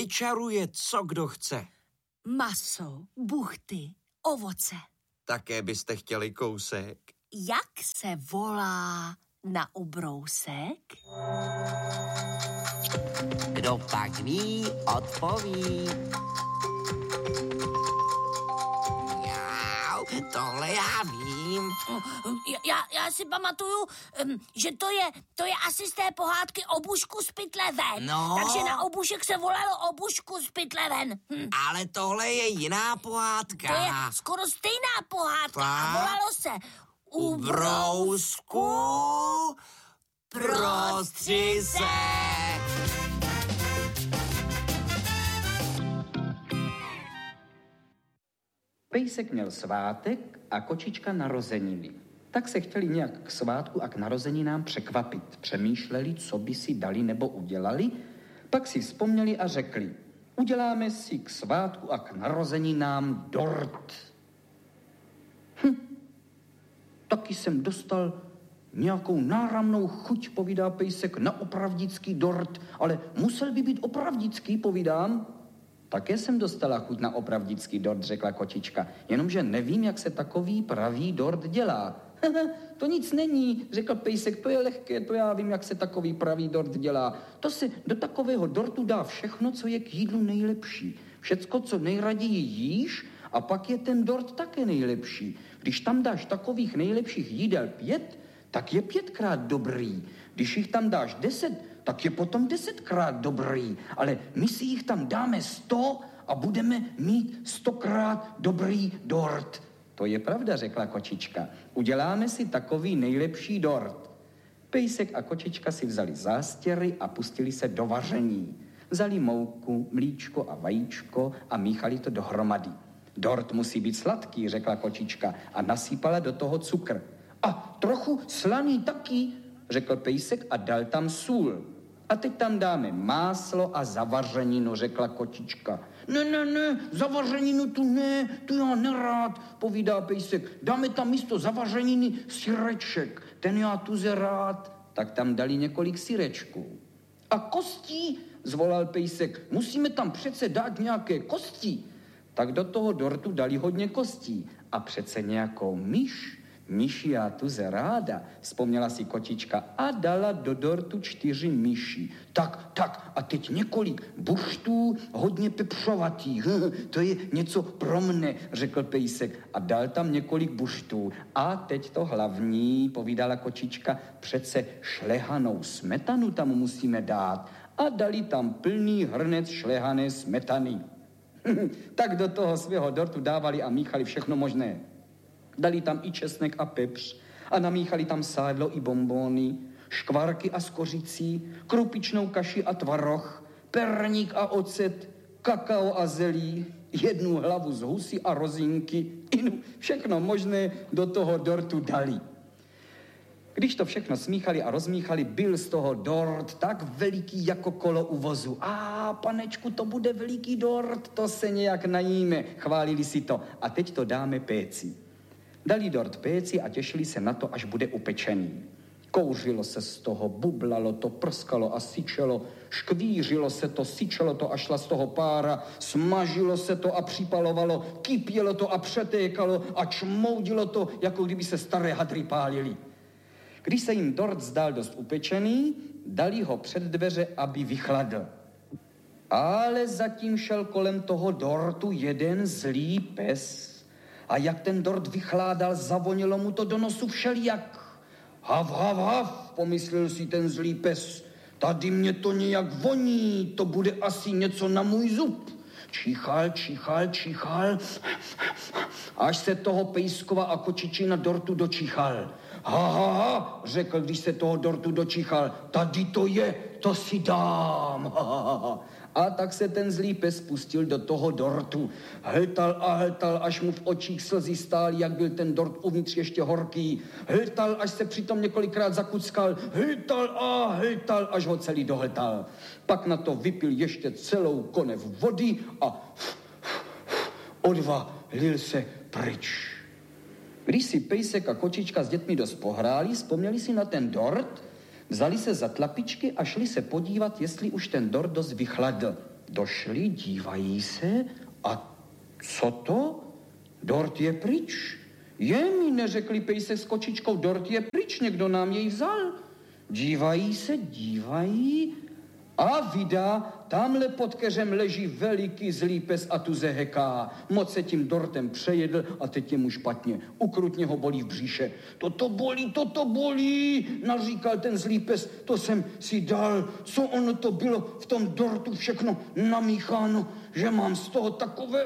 vyčaruje, co kdo chce. Maso, buchty, ovoce. Také byste chtěli kousek? Jak se volá na obrousek? Kdo pak ví, odpoví. Tohle já vím. Já si pamatuju, že to je asi z té pohádky Obušku z pytle ven. No. Takže na obušek se volalo Obušku z pytle ven. Ale tohle je jiná pohádka. To je skoro stejná pohádka a volalo se U brousku prostři se. Pejsek měl svátek a kočička narozeniny. Tak se chtěli nějak k svátku a k narozeninám překvapit. Přemýšleli, co by si dali nebo udělali, pak si vzpomněli a řekli, uděláme si k svátku a k narozeninám dort. Taky jsem dostal nějakou náramnou chuť, povídá pejsek, na opravdický dort, ale musel by být opravdický, povídám. Také jsem dostala chuť na opravdický dort, řekla kočička, jenomže nevím, jak se takový pravý dort dělá. To nic není, řekl pejsek, to je lehké, to já vím, jak se takový pravý dort dělá. To se do takového dortu dá všechno, co je k jídlu nejlepší. Všecko, co nejraději jíš, a pak je ten dort také nejlepší. Když tam dáš takových nejlepších jídel 5, tak je 5krát dobrý. Když jich tam dáš 10, tak je potom 10krát dobrý. Ale my si jich tam dáme 100 a budeme mít 100krát dobrý dort. To je pravda, řekla kočička. Uděláme si takový nejlepší dort. Pejsek a kočička si vzali zástěry a pustili se do vaření. Vzali mouku, mlíčko a vajíčko a míchali to dohromady. Dort musí být sladký, řekla kočička a nasypala do toho cukr. A trochu slaný taky, řekl pejsek a dal tam sůl. A teď tam dáme máslo a zavařeninu, řekla kočička. Ne, zavařeninu tu ne, tu já nerád, povídá pejsek. Dáme tam místo zavařeniny syreček, ten já tuze rád. Tak tam dali několik syrečků. A kostí, zvolal pejsek, musíme tam přece dát nějaké kosti. Tak do toho dortu dali hodně kostí a přece nějakou myši já tuze ráda, vzpomněla si kočička a dala do dortu 4 myši. Tak, a teď několik buštů, hodně pepřovatých. To je něco pro mne, řekl pejsek a dal tam několik buštů. A teď to hlavní, povídala kočička, přece šlehanou smetanu tam musíme dát. A dali tam plný hrnec šlehané smetany. Tak do toho svého dortu dávali a míchali všechno možné. Dali tam i česnek a pepř a namíchali tam sádlo i bonbóny, škvarky a skořicí, krupičnou kaši a tvaroh, perník a ocet, kakao a zelí, 1 hlavu z husy a rozinky, všechno možné do toho dortu dali. Když to všechno smíchali a rozmíchali, byl z toho dort tak veliký jako kolo u vozu. A panečku, to bude veliký dort, to se nějak najíme, chválili si to. A teď to dáme péci. Dali dort péci a těšili se na to, až bude upečený. Kouřilo se z toho, bublalo to, prskalo a syčelo, škvířilo se to, syčelo to a šla z toho pára, smažilo se to a připalovalo, kypělo to a přetékalo a čmoudilo to, jako kdyby se staré hadry pálily. Když se jim dort zdál dost upečený, dali ho před dveře, aby vychladl. Ale zatím šel kolem toho dortu jeden zlý pes. A jak ten dort vychládal, zavonilo mu to do nosu všelijak. Hav, pomyslel si ten zlý pes. Tady mě to nějak voní, to bude asi něco na můj zub. Čichal, až se toho pejskova a kočičina dortu dočichal. Ha, řekl, když se toho dortu dočichal, tady to je, to si dám. A tak se ten zlý pes pustil do toho dortu. Hltal, až mu v očích slzy stály, jak byl ten dort uvnitř ještě horký. Hltal, až se přitom několikrát zakuckal. Hltal, až ho celý dohltal. Pak na to vypil ještě celou konev vody a odvalil se pryč. Když si pejsek a kočička s dětmi dost pohráli, vzpomněli si na ten dort, vzali se za tlapičky a šli se podívat, jestli už ten dort dost vychladl. došli, dívají se a co to? Dort je pryč. Mi neřekli pejsek s kočičkou, dort je pryč, někdo nám jej vzal. Dívají se, dívají a vidá, tamhle pod keřem leží veliký zlý pes a tu zeheká. Moc se tím dortem přejedl a teď je mu špatně. Ukrutně ho bolí v bříše. Toto bolí, naříkal ten zlý pes. To jsem si dal, co ono to bylo v tom dortu všechno namícháno, že mám z toho takové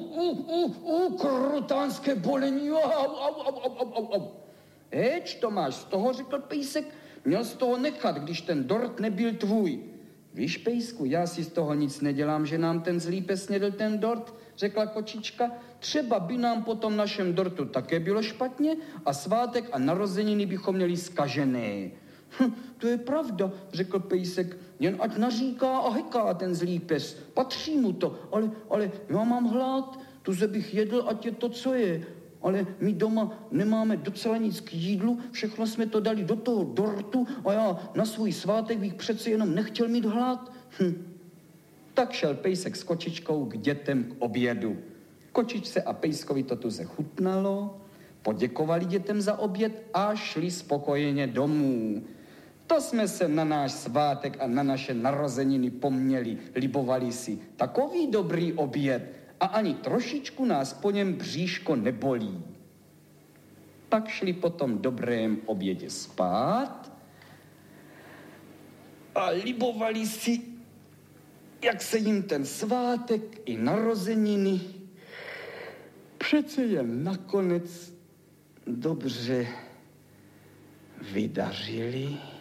krutánské bolení. Au. Heč, to máš z toho, řekl pejsek, měl z toho nechat, když ten dort nebyl tvůj. Víš, pejsku, já si z toho nic nedělám, že nám ten zlý pes snědl ten dort, řekla kočička. Třeba by nám po tom našem dortu také bylo špatně a svátek a narozeniny bychom měli zkažené. To je pravda, řekl pejsek, jen ať naříká a heká ten zlý pes. Patří mu to, ale já mám hlad, tuze bych jedl, ať je to, co je. Ale my doma nemáme docela nic k jídlu, všechno jsme to dali do toho dortu a já na svůj svátek bych přece jenom nechtěl mít hlad. Tak šel pejsek s kočičkou k dětem k obědu. Kočičce a pejskovi to tu chutnalo, poděkovali dětem za oběd a šli spokojeně domů. To jsme se na náš svátek a na naše narozeniny poměli, libovali si. Takový dobrý oběd. A ani trošičku nás po něm bříško nebolí. Pak šli po tom dobrém obědě spát a libovali si, jak se jim ten svátek i narozeniny přece jen nakonec dobře vydařili.